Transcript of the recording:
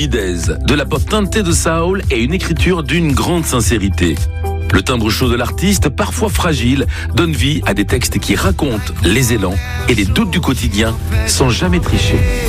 De la pop teintée de soul et une écriture d'une grande sincérité. Le timbre chaud de l'artiste, parfois fragile, donne vie à des textes qui racontent les élans et les doutes du quotidien sans jamais tricher.